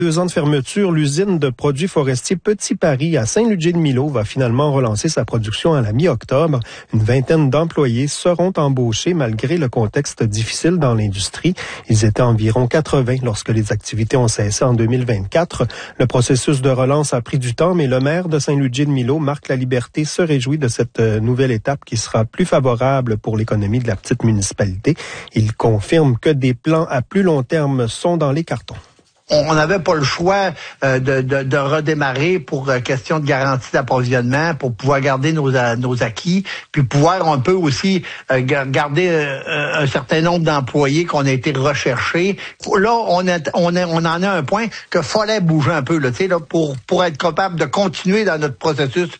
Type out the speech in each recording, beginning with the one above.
2 ans de fermeture, l'usine de produits forestiers Petit Paris à Saint-Ludger-de-Milo va finalement relancer sa production à la mi-octobre. Une vingtaine d'employés seront embauchés malgré le contexte difficile dans l'industrie. Ils étaient environ 80 lorsque les activités ont cessé en 2024. Le processus de relance a pris du temps, mais le maire de Saint-Ludger-de-Milo, Marc Laliberté, se réjouit de cette nouvelle étape qui sera plus favorable pour l'économie de la petite municipalité. Il confirme que des plans à plus long terme sont dans les cartons. On n'avait pas le choix de redémarrer pour question de garantie d'approvisionnement, pour pouvoir garder nos acquis, puis pouvoir un peu aussi garder un certain nombre d'employés qu'on a été recherchés. Là, on en a un point que fallait bouger un peu là, tu sais, là, pour être capable de continuer dans notre processus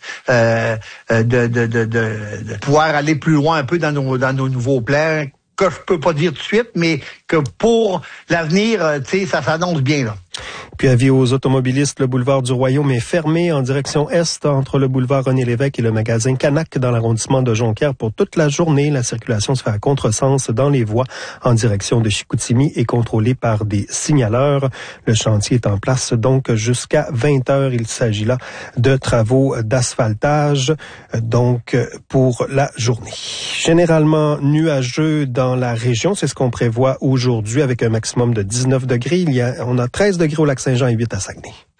de pouvoir aller plus loin un peu dans nos nouveaux plans. Que je peux pas dire tout de suite, mais que pour l'avenir, tu sais, ça s'annonce bien, là. Puis avis aux automobilistes, le boulevard du Royaume est fermé en direction est entre le boulevard René-Lévesque et le magasin Canac dans l'arrondissement de Jonquière pour toute la journée. La circulation se fait à contresens dans les voies en direction de Chicoutimi et contrôlée par des signaleurs. Le chantier est en place donc jusqu'à 20h. Il s'agit là de travaux d'asphaltage donc pour la journée. Généralement nuageux dans la région, c'est ce qu'on prévoit aujourd'hui avec un maximum de 19 degrés. On a 13 degrés au Lac-Saint-Jean et 8 à Saguenay.